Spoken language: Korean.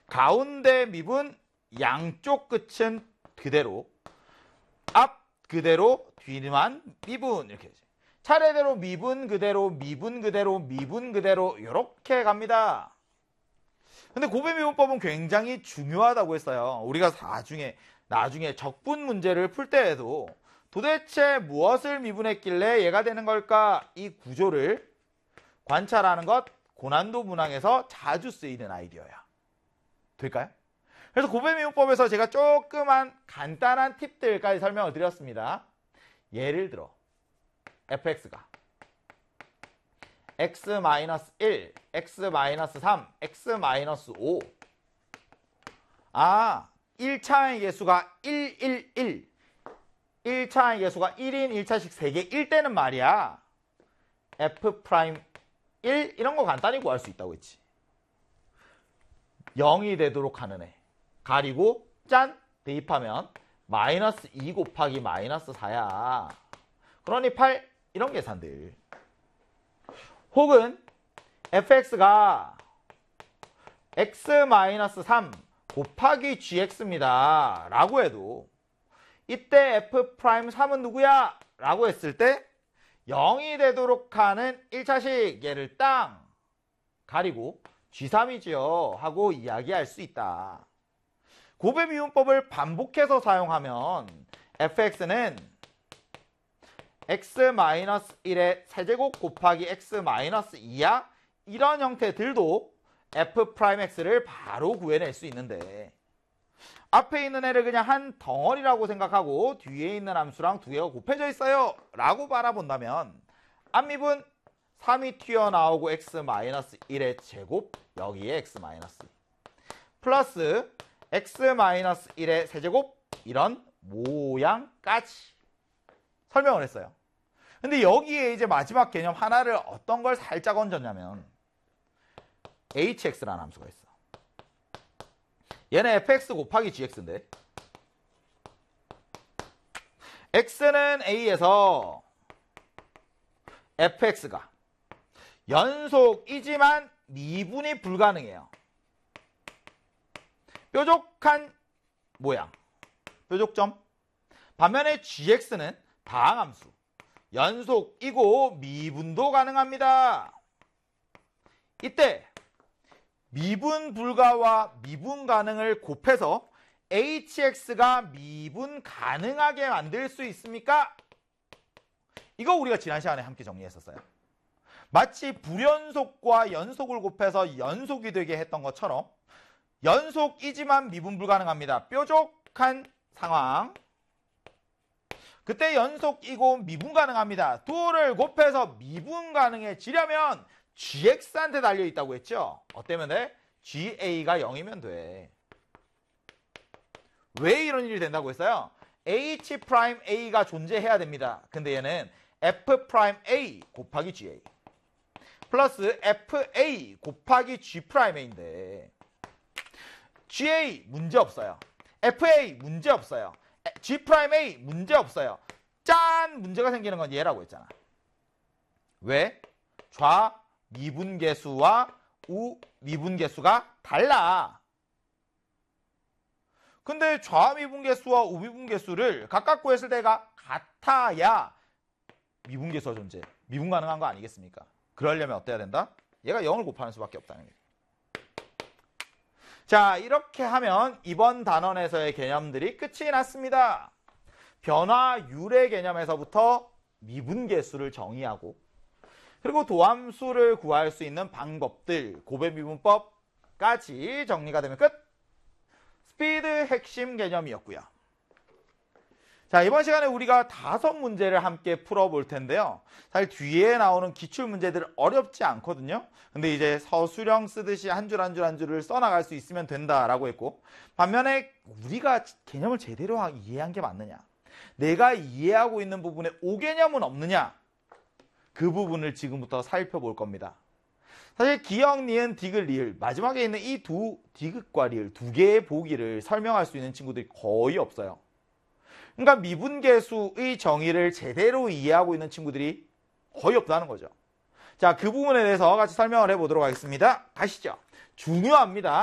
가운데 미분 양쪽 끝은 그대로, 앞 그대로, 뒤만 미분 이렇게 되죠. 차례대로 미분 그대로, 미분 그대로, 미분 그대로 이렇게 갑니다. 근데 곱셈미분법은 굉장히 중요하다고 했어요. 우리가 나중에 적분 문제를 풀 때에도 도대체 무엇을 미분했길래 얘가 되는 걸까? 이 구조를 관찰하는 것 고난도 문항에서 자주 쓰이는 아이디어야. 될까요? 그래서 곱셈미분법에서 제가 조그만 간단한 팁들까지 설명을 드렸습니다. 예를 들어 fx가 x-1, x-3, x-5 1차항의 개수가 1, 1, 1 1차항의 개수가 1인 1차식 3개 1대는 말이야 f'1 이런 거 간단히 구할 수 있다고 했지. 0이 되도록 하는 애 가리고 짠 대입하면 마이너스 2 곱하기 마이너스 4야. 그러니 8 이런 계산들. 혹은 fx가 x-3 곱하기 gx입니다 라고 해도 이때 f'3은 누구야? 라고 했을 때 0이 되도록 하는 1차식 얘를 땅 가리고 g3이지요 하고 이야기할 수 있다. 곱셈미분법을 반복해서 사용하면 fx는 x-1의 세제곱 곱하기 x-2야 이런 형태들도 f'x를 바로 구해낼 수 있는데 앞에 있는 애를 그냥 한 덩어리라고 생각하고 뒤에 있는 함수랑 두 개가 곱해져 있어요 라고 바라본다면 앞미분 3이 튀어나오고 x-1의 제곱 여기에 x-2 플러스 x-1의 세제곱 이런 모양까지 설명을 했어요. 근데 여기에 이제 마지막 개념 하나를 어떤 걸 살짝 얹었냐면 hx라는 함수가 있어. 얘는 fx 곱하기 gx인데 x는 a에서 fx가 연속이지만 미분이 불가능해요. 뾰족한 모양, 뾰족점. 반면에 gx는 다항함수, 연속이고 미분도 가능합니다. 이때 미분 불가와 미분 가능을 곱해서 hx가 미분 가능하게 만들 수 있습니까? 이거 우리가 지난 시간에 함께 정리했었어요. 마치 불연속과 연속을 곱해서 연속이 되게 했던 것처럼 연속이지만 미분 불가능합니다. 뾰족한 상황. 그때 연속이고 미분 가능합니다. 둘을 곱해서 미분 가능해지려면 gx한테 달려있다고 했죠? 어때면 돼? ga가 0이면 돼. 왜 이런 일이 된다고 했어요? h'a가 존재해야 됩니다. 근데 얘는 f'a 곱하기 ga 플러스 fa 곱하기 g'a인데 ga 문제없어요. fa 문제없어요. g'a 문제없어요. 짠! 문제가 생기는 건 얘라고 했잖아. 왜? 좌 미분계수와 우 미분계수가 달라. 근데 좌 미분계수와 우 미분계수를 각각 구했을 때가 같아야 미분계수가 존재. 미분 가능한 거 아니겠습니까? 그러려면 어때야 된다? 얘가 0을 곱하는 수밖에 없다는 거예요. 자, 이렇게 하면 이번 단원에서의 개념들이 끝이 났습니다. 변화율의 개념에서부터 미분계수를 정의하고 그리고 도함수를 구할 수 있는 방법들, 곱셈미분법까지 정리가 되면 끝! 스피드 핵심 개념이었고요. 자, 이번 시간에 우리가 5문제를 함께 풀어볼 텐데요. 사실 뒤에 나오는 기출문제들 어렵지 않거든요. 근데 이제 서술형 쓰듯이 한 줄 한 줄 한 줄을 써나갈 수 있으면 된다라고 했고 반면에 우리가 개념을 제대로 이해한 게 맞느냐? 내가 이해하고 있는 부분에 오개념은 없느냐? 그 부분을 지금부터 살펴볼 겁니다. 사실 기역, 니은, 디귿, 리을 마지막에 있는 이 두 디귿과 리을 두 개의 보기를 설명할 수 있는 친구들이 거의 없어요. 그러니까 미분계수의 정의를 제대로 이해하고 있는 친구들이 거의 없다는 거죠. 자, 그 부분에 대해서 같이 설명을 해보도록 하겠습니다. 가시죠. 중요합니다.